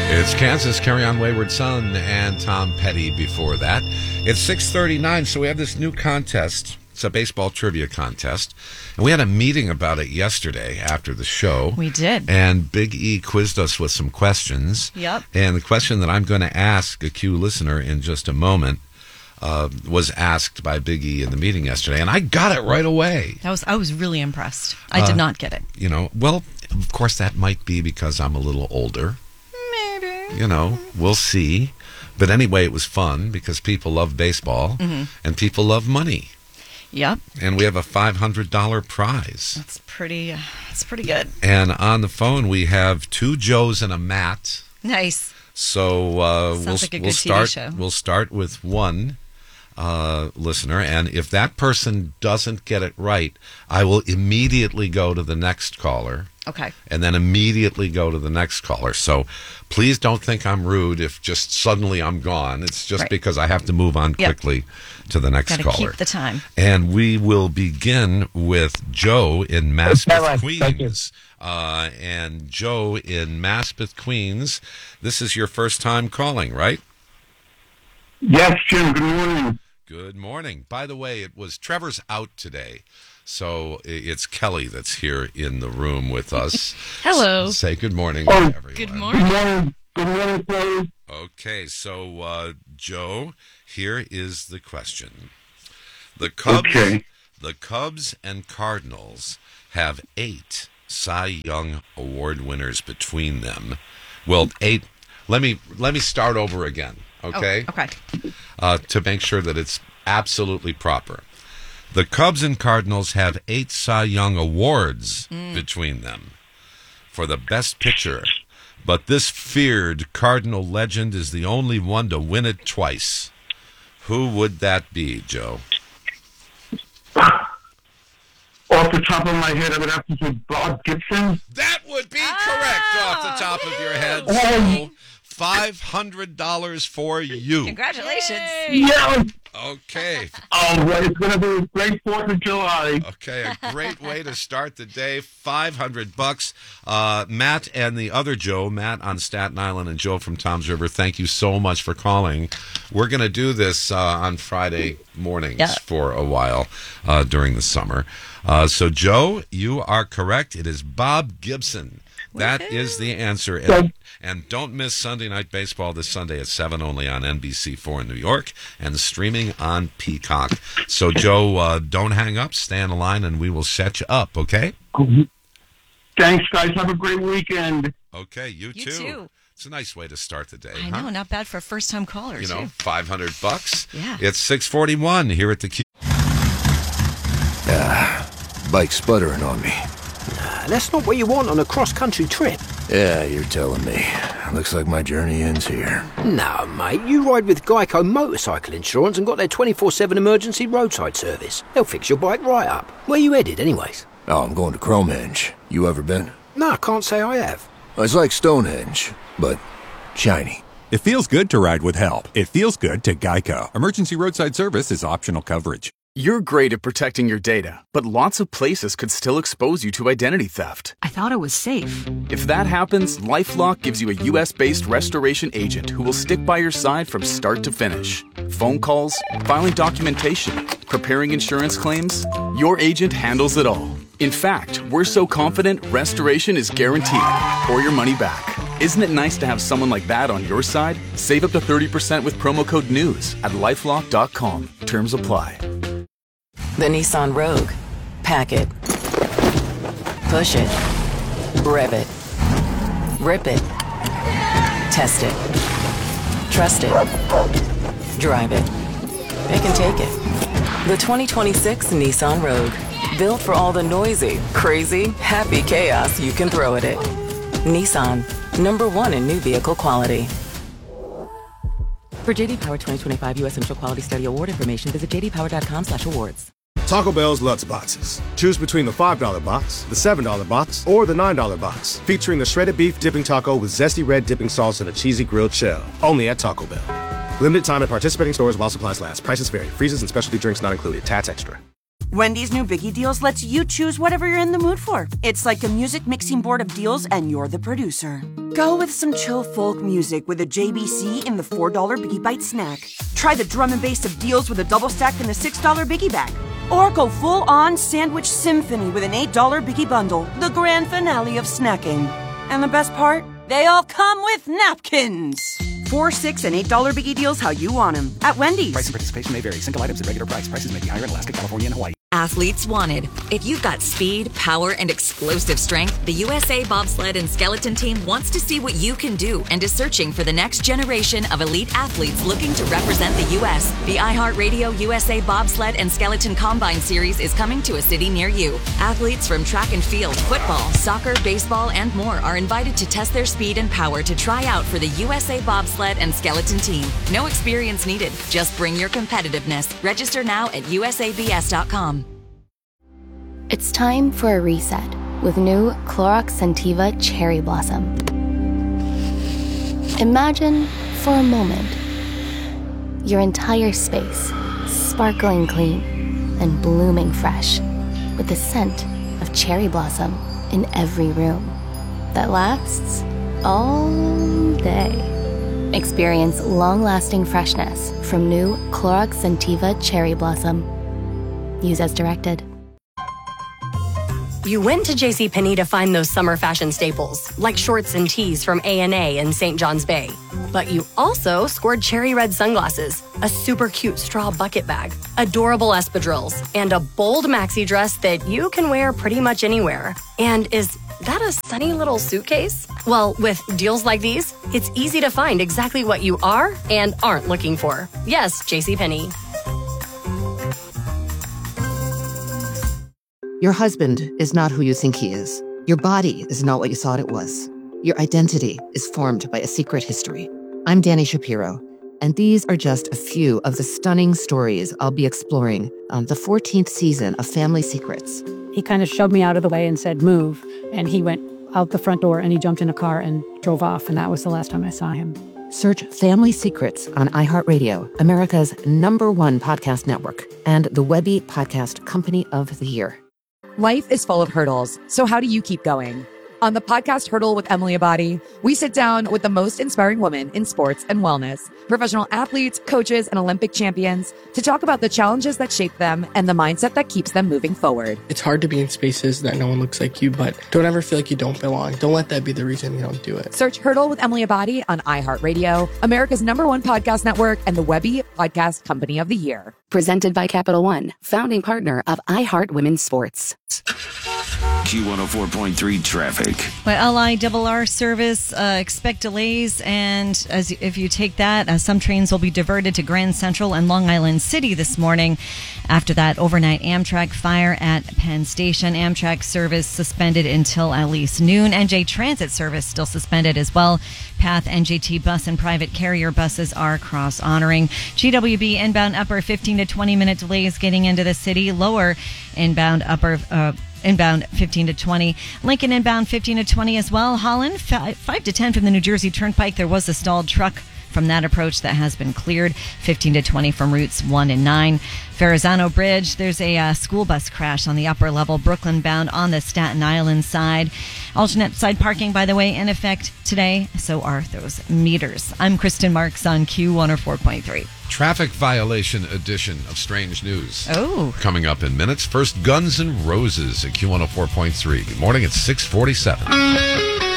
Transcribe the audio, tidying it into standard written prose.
It's Kansas, Carry On Wayward Son, and Tom Petty before that. It's 6:39, so we have this new contest. It's a baseball trivia contest. And we had a meeting about it yesterday after the show. We did. And Big E quizzed us with some questions. Yep. And the question that I'm going to ask a Q listener in just a moment was asked by Big E in the meeting yesterday. And I got it right away. I was really impressed. I did not get it. Well, of course, that might be because I'm a little older. Maybe. We'll see. But anyway, it was fun because people love baseball and people love money. Yep. And we have a $500 prize. That's pretty good. And on the phone, we have two Joes and a Matt. Nice. So like a good TV show. We'll start with one listener. And if that person doesn't get it right, I will immediately go to the next caller. Okay. And then immediately go to the next caller. So please don't think I'm rude if just suddenly I'm gone. It's just because I have to move on quickly to the next caller. Gotta keep the time. And we will begin with Joe in Maspeth, Queens. And Joe in Maspeth, Queens, this is your first time calling, right? Yes, Jim. Good morning. Good morning. By the way, Trevor's out today. So it's Kelly that's here in the room with us. Hello. Say good morning to everyone. Good morning. Good morning. Good morning, Kelly. Okay, so Joe, here is the question. The Cubs and Cardinals have 8 Cy Young Award winners between them. Well, 8. Let me start over again, okay? Oh, okay. To make sure that it's absolutely proper. The Cubs and Cardinals have 8 Cy Young Awards between them for the best pitcher. But this feared Cardinal legend is the only one to win it twice. Who would that be, Joe? Off the top of my head, I would have to say Bob Gibson. That would be correct off the top of your head. So $500 for you. Congratulations. Yeah. Okay. Oh, well, it's going to be a great 4th of July. Okay, a great way to start the day. $500. Matt and the other Joe, Matt on Staten Island and Joe from Toms River, thank you so much for calling. We're going to do this on Friday mornings for a while during the summer. So, Joe, you are correct. It is Bob Gibson. That is the answer. And don't miss Sunday Night Baseball this Sunday at 7 only on NBC4 in New York and streaming on Peacock. So, Joe, don't hang up. Stay on the line, and we will set you up, okay? Thanks, guys. Have a great weekend. Okay, you too. It's a nice way to start the day. I know, not bad for a first-time caller, too. $500. Yeah. It's 6:41 here at the Q. Bike sputtering on me. That's not what you want on a cross-country trip. Yeah, you're telling me. Looks like my journey ends here. No, mate, you ride with Geico Motorcycle Insurance and got their 24/7 emergency roadside service. They'll fix your bike right up. Where you headed, anyways? Oh, I'm going to Cromehenge. You ever been? No, I can't say I have. It's like Stonehenge, but shiny. It feels good to ride with help. It feels good to Geico. Emergency roadside service is optional coverage. You're great at protecting your data, but lots of places could still expose you to identity theft. I thought it was safe. If that happens, LifeLock gives you a U.S.-based restoration agent who will stick by your side from start to finish. Phone calls, filing documentation, preparing insurance claims, your agent handles it all. In fact, we're so confident restoration is guaranteed or your money back. Isn't it nice to have someone like that on your side? Save up to 30% with promo code NEWS at LifeLock.com. Terms apply. The Nissan Rogue. Pack it. Push it. Rev it. Rip it. Test it. Trust it. Drive it. It can take it. The 2026 Nissan Rogue. Built for all the noisy, crazy, happy chaos you can throw at it. Nissan. #1 in new vehicle quality. For JD Power 2025 U.S. Initial Quality Study Award information, visit jdpower.com/awards. Taco Bell's Lutz Boxes. Choose between the $5 box, the $7 box, or the $9 box. Featuring the shredded beef dipping taco with zesty red dipping sauce and a cheesy grilled shell. Only at Taco Bell. Limited time at participating stores while supplies last. Prices vary. Freezes and specialty drinks not included. Tats extra. Wendy's new Biggie Deals lets you choose whatever you're in the mood for. It's like a music mixing board of deals, and you're the producer. Go with some chill folk music with a JBC in the $4 Biggie Bite snack. Try the drum and bass of deals with a double stack in the $6 Biggie Bag. Or go full-on sandwich symphony with an $8 Biggie Bundle, the grand finale of snacking. And the best part? They all come with napkins. $4, $6, and $8 Biggie Deals how you want them at Wendy's. Price and participation may vary. Single items at regular price. Prices may be higher in Alaska, California, and Hawaii. Athletes wanted. If you've got speed, power, and explosive strength, the USA Bobsled and Skeleton Team wants to see what you can do and is searching for the next generation of elite athletes looking to represent the U.S. The iHeartRadio USA Bobsled and Skeleton Combine Series is coming to a city near you. Athletes from track and field, football, soccer, baseball, and more are invited to test their speed and power to try out for the USA Bobsled and Skeleton Team. No experience needed. Just bring your competitiveness. Register now at usabs.com. It's time for a reset with new Clorox Scentiva Cherry Blossom. Imagine, for a moment, your entire space sparkling clean and blooming fresh with the scent of cherry blossom in every room that lasts all day. Experience long-lasting freshness from new Clorox Scentiva Cherry Blossom. Use as directed. You went to JCPenney to find those summer fashion staples, like shorts and tees from A&A and St. John's Bay. But you also scored cherry red sunglasses, a super cute straw bucket bag, adorable espadrilles, and a bold maxi dress that you can wear pretty much anywhere. And is that a sunny little suitcase? Well, with deals like these, it's easy to find exactly what you are and aren't looking for. Yes, JCPenney. Your husband is not who you think he is. Your body is not what you thought it was. Your identity is formed by a secret history. I'm Dani Shapiro, and these are just a few of the stunning stories I'll be exploring on the 14th season of Family Secrets. He kind of shoved me out of the way and said, move. And he went out the front door and he jumped in a car and drove off. And that was the last time I saw him. Search Family Secrets on iHeartRadio, America's #1 podcast network, and the Webby Podcast Company of the Year. Life is full of hurdles, so how do you keep going? On the podcast Hurdle with Emily Abadi, we sit down with the most inspiring women in sports and wellness, professional athletes, coaches, and Olympic champions to talk about the challenges that shape them and the mindset that keeps them moving forward. It's hard to be in spaces that no one looks like you, but don't ever feel like you don't belong. Don't let that be the reason you don't do it. Search Hurdle with Emily Abadi on iHeartRadio, America's #1 podcast network, and the Webby Podcast Company of the Year. Presented by Capital One, founding partner of iHeart Women's Sports. Q104.3 traffic. But LIRR service, expect delays, and if you take that, some trains will be diverted to Grand Central and Long Island City this morning. After that overnight Amtrak fire at Penn Station, Amtrak service suspended until at least noon. NJ Transit service still suspended as well. Path, NJT bus, and private carrier buses are cross-honoring. GWB inbound upper 15 to 20 minute delays getting into the city. Lower inbound upper inbound 15 to 20. Lincoln inbound 15 to 20 as well. Holland 5 to 10 from the New Jersey Turnpike. There was a stalled truck from that approach that has been cleared. 15 to 20 from routes 1 and 9. Verrazano Bridge, there's a school bus crash on the upper level. Brooklyn bound on the Staten Island side. Alternate side parking, by the way, in effect today. So are those meters. I'm Kristen Marks on Q104.3. Traffic violation edition of Strange News. Oh. Coming up in minutes. First, Guns N' Roses at Q104.3. Good morning. It's 6:47.